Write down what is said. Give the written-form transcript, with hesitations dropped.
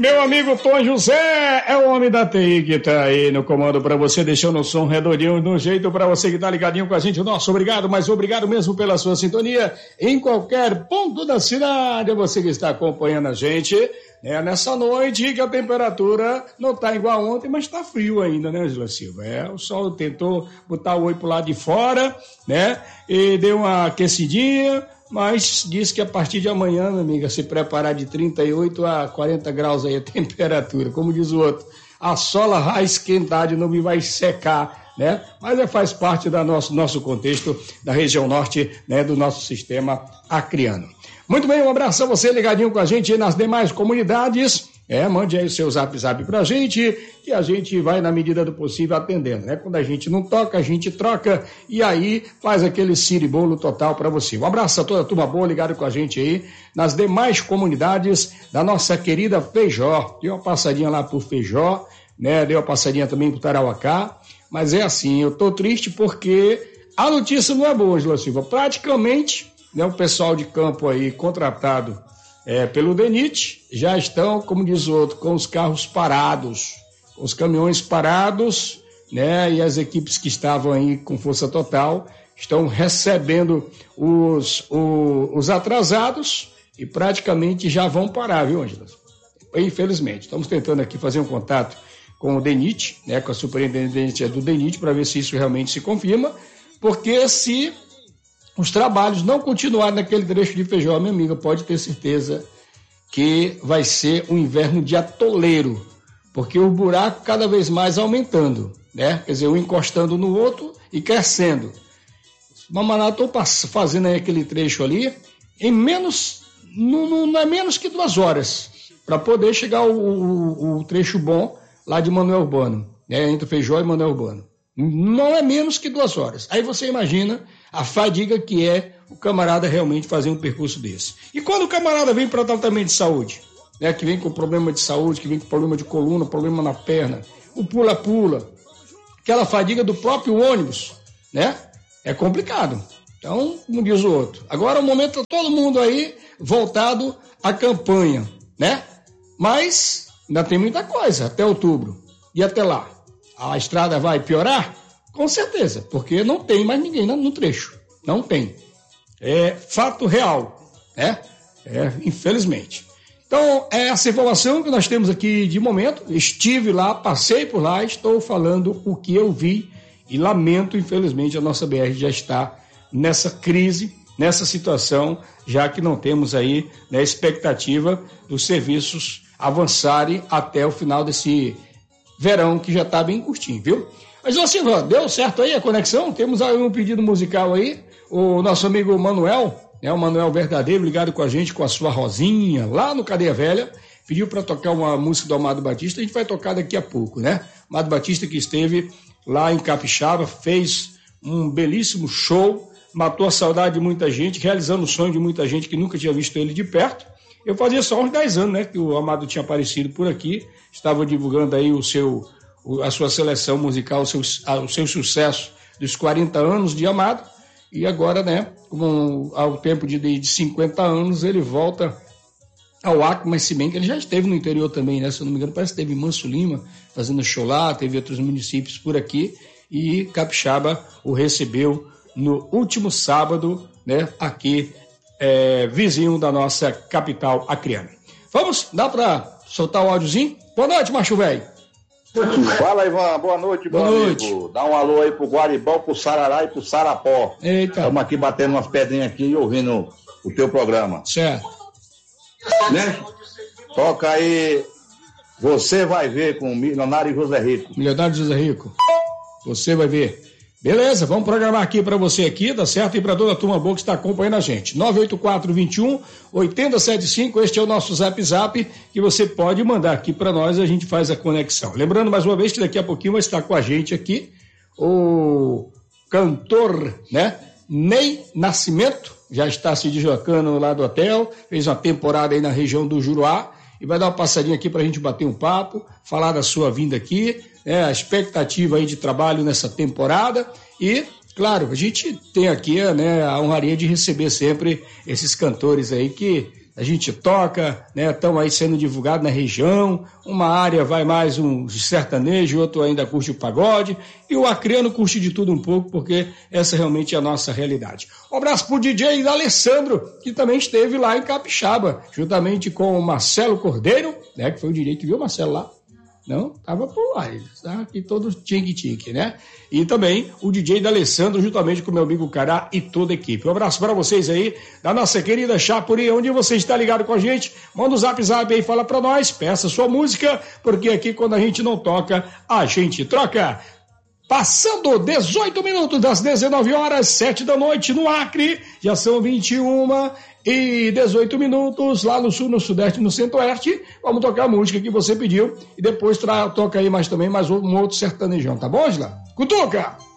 Meu amigo Tom José é o homem da TI que tá aí no comando para você, deixando o som redondinho no jeito para você que tá ligadinho com a gente. Nosso obrigado, mas obrigado mesmo pela sua sintonia em qualquer ponto da cidade. Você que está acompanhando a gente, né, nessa noite que a temperatura não tá igual ontem, mas tá frio ainda, né, Angela Silva? O sol tentou botar o oi pro lado de fora, né, e deu uma aquecidinha, mas diz que a partir de amanhã, minha amiga, se preparar de 38 a 40 graus aí a temperatura. Como diz o outro, a sola vai esquentar de novo e vai secar, né? Mas faz parte do nosso contexto da região norte, né, do nosso sistema acreano. Muito bem, um abraço a você ligadinho com a gente aí nas demais comunidades. Mande aí o seu zap pra gente, que a gente vai, na medida do possível, atendendo, né? Quando a gente não toca, a gente troca e aí faz aquele ciribolo total para você. Um abraço a toda a turma boa ligada com a gente aí nas demais comunidades da nossa querida Feijó. Deu uma passadinha lá por Feijó, né? Deu uma passadinha também por Tarauacá, mas é assim, eu tô triste porque a notícia não é boa, Angela Silva. Praticamente, né, o pessoal de campo aí contratado pelo DENIT, já estão, como diz o outro, com os carros parados, os caminhões parados, né? E as equipes que estavam aí com força total estão recebendo os atrasados e praticamente já vão parar, viu, Ângela? Infelizmente. Estamos tentando aqui fazer um contato com o DENIT, né? Com a superintendente do DENIT, para ver se isso realmente se confirma, porque se os trabalhos não continuarem naquele trecho de Feijó, minha amiga, pode ter certeza que vai ser um inverno de atoleiro, porque o buraco cada vez mais aumentando, né? Quer dizer, um encostando no outro e crescendo. Mamaná, estou fazendo aí aquele trecho ali em menos, não é menos que 2 horas, para poder chegar o trecho bom lá de Manoel Urbano, né? Entre Feijó e Manoel Urbano. Não é menos que 2 horas. Aí você imagina a fadiga que é o camarada realmente fazer um percurso desse. E quando o camarada vem para tratamento de saúde, né, que vem com problema de saúde, que vem com problema de coluna, problema na perna, o pula-pula, aquela fadiga do próprio ônibus, né, é complicado. Então, como diz o outro. Agora o momento todo mundo aí voltado à campanha, né? Mas ainda tem muita coisa até outubro. E até lá, a estrada vai piorar? Com certeza, porque não tem mais ninguém no trecho. Não tem. É fato real, né? Infelizmente. Então, é essa informação que nós temos aqui de momento. Estive lá, passei por lá, estou falando o que eu vi e lamento, infelizmente, a nossa BR já está nessa crise, nessa situação, já que não temos aí, né, expectativa dos serviços avançarem até o final desse verão, que já está bem curtinho, viu? Mas, ô Silva, deu certo aí a conexão? Temos aí um pedido musical aí. O nosso amigo Manuel, né, o Manuel Verdadeiro, ligado com a gente, com a sua Rosinha, lá no Cadeia Velha, pediu para tocar uma música do Amado Batista. A gente vai tocar daqui a pouco, né? Amado Batista, que esteve lá em Capixaba, fez um belíssimo show, matou a saudade de muita gente, realizando o sonho de muita gente que nunca tinha visto ele de perto. Eu fazia só uns 10 anos, né, que o Amado tinha aparecido por aqui, estava divulgando aí a sua seleção musical, o seu sucesso dos 40 anos de Amado, e agora, né, ao tempo de 50 anos, ele volta ao Acre, mas se bem que ele já esteve no interior também, né, se eu não me engano, parece que teve Manso Lima fazendo show lá, teve outros municípios por aqui, e Capixaba o recebeu no último sábado, né, aqui, vizinho da nossa capital acreana. Vamos? Dá para soltar o áudiozinho? Boa noite, macho velho. Fala, Ivan. Boa noite, meu amigo. Dá um alô aí pro Guaribão, pro Sarará e pro Sarapó. Eita. Estamos aqui batendo umas pedrinhas aqui e ouvindo o teu programa. Certo. Né? Toca aí Você Vai Ver com o Milionário José Rico. Milionário José Rico. Você vai ver. Beleza, vamos programar aqui para você aqui, tá certo? E para toda a turma boa que está acompanhando a gente. 984-21-8075, este é o nosso Zap Zap, que você pode mandar aqui para nós, a gente faz a conexão. Lembrando mais uma vez que daqui a pouquinho vai estar com a gente aqui o cantor, né, Ney Nascimento, já está se deslocando lá do hotel, fez uma temporada aí na região do Juruá, e vai dar uma passadinha aqui para a gente bater um papo, falar da sua vinda aqui, a expectativa aí de trabalho nessa temporada e, claro, a gente tem aqui, né, a honraria de receber sempre esses cantores aí que a gente toca, né? Estão aí sendo divulgados na região. Uma área vai mais um sertanejo, outro ainda curte o pagode. E o acreano curte de tudo um pouco, porque essa realmente é a nossa realidade. Um abraço pro DJ Alessandro, que também esteve lá em Capixaba, juntamente com o Marcelo Cordeiro, né? Que foi o DJ que viu o Marcelo lá. Não, tava por lá, tá aqui todo tique-tique, né? E também o DJ D'Alessandro, juntamente com meu amigo Cará e toda a equipe. Um abraço para vocês aí, da nossa querida Chapuri, onde você está ligado com a gente. Manda um zap aí, fala para nós, peça sua música, porque aqui quando a gente não toca, a gente troca. Passando 18 minutos das 19 horas, 7 da noite no Acre, já são 21h18 minutos lá no sul, no sudeste, no centro-oeste. Vamos tocar a música que você pediu e depois toca aí mais um outro sertanejão, tá bom, Angela? Cutuca!